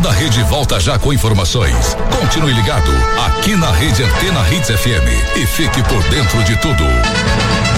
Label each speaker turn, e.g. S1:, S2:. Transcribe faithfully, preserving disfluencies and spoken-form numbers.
S1: Da Rede volta já com informações. Continue ligado aqui na Rede Antena Hits F M e fique por dentro de tudo.